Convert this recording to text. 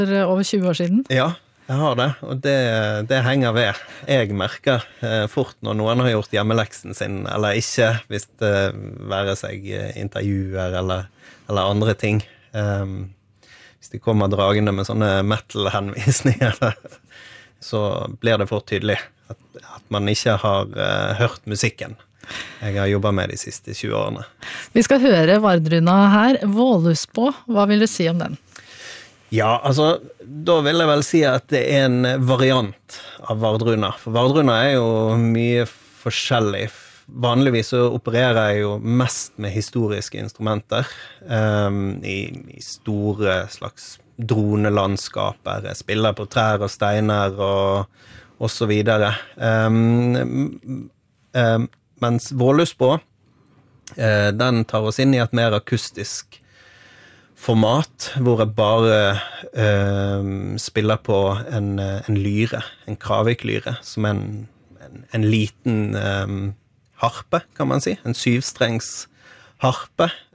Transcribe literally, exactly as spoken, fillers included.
For over tjue år siden? Ja, jeg har det, og det, det henger ved. Jeg merker eh, fort når noen har gjort hjemmeleksen sin, eller ikke, hvis det være seg intervjuer eller, eller andre ting. Um, hvis de kommer dragende med sånne metal-henvisninger, så blir det fort tydelig at, at man ikke har uh, hørt musikken. Jeg har jobbet med de siste tjue årene. Vi skal høre Vardruna her. Våluspå, hva vil du si om den? Ja, altså, da vil jeg vel si at det er en variant av Vardruna. For Vardruna er jo mye forskjellig. Vanligvis så opererer jeg jo mest med historiske instrumenter um, i, i store slags dronelandskaper. Jeg spiller på trær og steiner og, og så videre. Um, um, mens Våluspå, uh, den tar oss inn i et mer akustisk format, hvor jeg bare uh, spiller på en, en lyre, en kraviklyre, som er en, en, en liten um, harpe, kan man si. En syvstrengs harpe,